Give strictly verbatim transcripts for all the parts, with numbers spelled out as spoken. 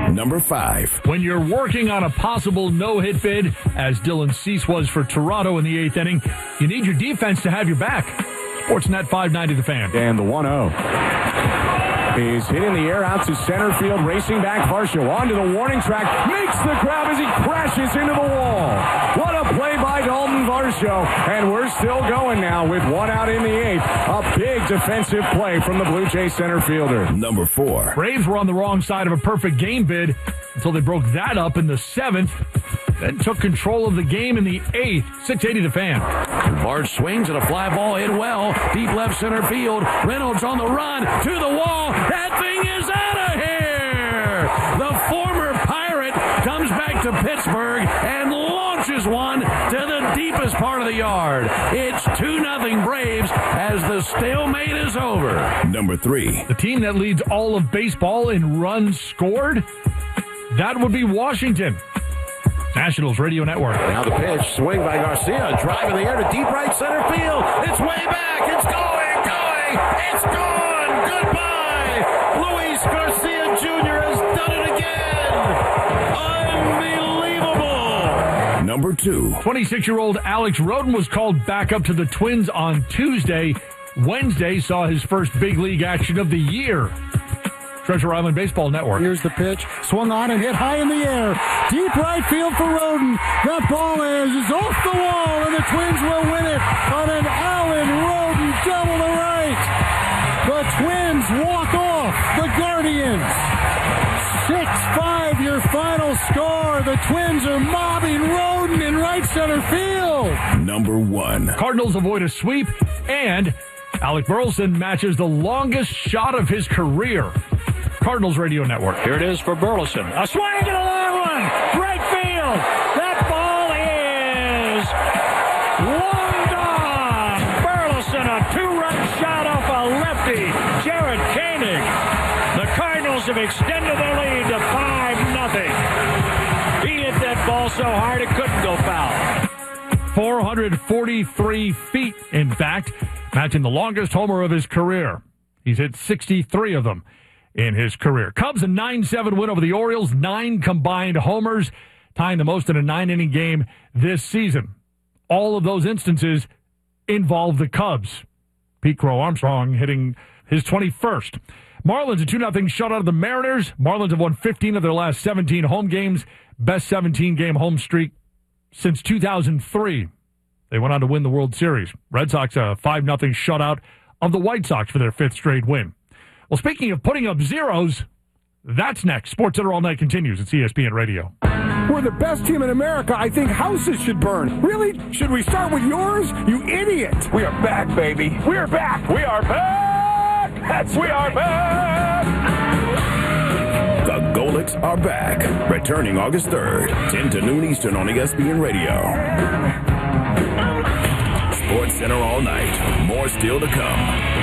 Number five. When you're working on a possible no-hit bid, as Dylan Cease was for Toronto in the eighth inning, you need your defense to have your back. Sportsnet five ninety The Fan. And the one oh. He's hit in the air out to center field, racing back Varsho onto the warning track, makes the grab as he crashes into the wall. What a play by Dalton Varsho, and we're still going now with one out in the eighth. A big defensive play from the Blue Jays center fielder. Number four. Braves were on the wrong side of a perfect game bid until they broke that up in the seventh, then took control of the game in the eighth. six eighty The Fan. Bart swings and a fly ball hit well. Deep left center field. Reynolds on the run to the wall. That thing is out of here. The former Pirate comes back to Pittsburgh and launches one to the deepest part of the yard. It's two nothing Braves as the stalemate is over. Number three. The team that leads all of baseball in runs scored, that would be Washington. Nationals Radio Network. Now the pitch, swing by Garcia, drive in the air to deep right center field. It's way back. It's going, going. It's gone. Goodbye. Luis Garcia Junior has done it again. Unbelievable. Number two. twenty-six-year-old Alex Rodin was called back up to the Twins on Tuesday. Wednesday saw his first big league action of the year. Treasure Island Baseball Network. Here's the pitch. Swung on and hit high in the air. Deep right field for Rodin. The ball is, is off the wall, and the Twins will win it on an Allen Rodin double to right. The Twins walk off the Guardians. six five your final score. The Twins are mobbing Rodin in right center field. Number one. Cardinals avoid a sweep, and Alec Burleson matches the longest shot of his career. Cardinals Radio Network. Here it is for Burleson. A swing and a long one. Right field. That ball is long gone. Burleson, a two-run shot off a lefty. Jared Koenig. The Cardinals have extended their lead to five nothing. He hit that ball so hard it couldn't go foul. four hundred forty-three feet, in fact, matching the longest homer of his career. He's hit sixty-three of them in his career. Cubs a nine seven win over the Orioles, nine combined homers, tying the most in a nine-inning game this season. All of those instances involve the Cubs. Pete Crow Armstrong hitting his twenty-first. Marlins a two nothing shutout of the Mariners. Marlins have won fifteen of their last seventeen home games, best seventeen-game home streak since two thousand three. They went on to win the World Series. Red Sox a five nothing shutout of the White Sox for their fifth straight win. Well, speaking of putting up zeros, that's next. Sports Center All Night continues at C S P N Radio. We're the best team in America. I think houses should burn. Really? Should we start with yours? You idiot. We are back, baby. We are back. We are back. That's we are back. The Golics are back. Returning August third, ten to noon Eastern on E S P N Radio. Sports Center All Night. More still to come.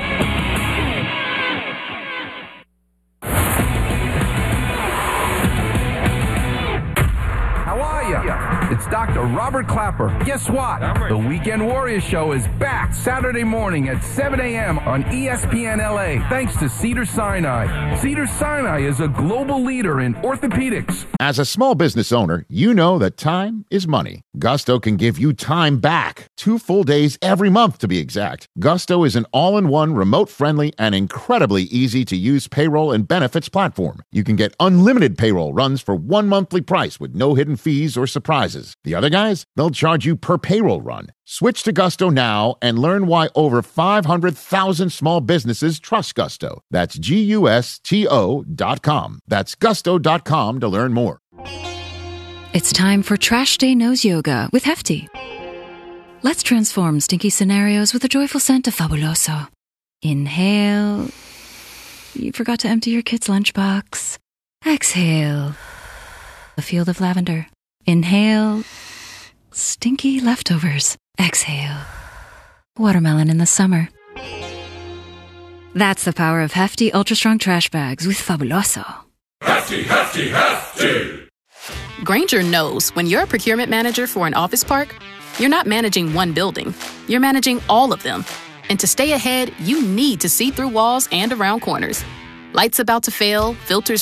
It's Doctor Robert Clapper. Guess what? The Weekend Warriors Show is back Saturday morning at seven a.m. on E S P N L A, thanks to Cedars-Sinai. Cedars-Sinai is a global leader in orthopedics. As a small business owner, you know that time is money. Gusto can give you time back. Two full days every month, to be exact. Gusto is an all-in-one, remote-friendly, and incredibly easy-to-use payroll and benefits platform. You can get unlimited payroll runs for one monthly price with no hidden fees or surprises. The other guys, they'll charge you per payroll run. Switch to Gusto now and learn why over five hundred thousand small businesses trust Gusto. That's G U S T O dot com. That's gusto dot com to learn more. It's time for Trash Day Nose Yoga with Hefty. Let's transform stinky scenarios with the joyful scent of Fabuloso. Inhale. You forgot to empty your kid's lunchbox. Exhale. A field of lavender. Inhale. Stinky leftovers. Exhale. Watermelon in the summer. That's the power of Hefty Ultra Strong Trash Bags with Fabuloso. Hefty, Hefty, Hefty! Grainger knows when you're a procurement manager for an office park, you're not managing one building. You're managing all of them. And to stay ahead, you need to see through walls and around corners. Lights about to fail, filters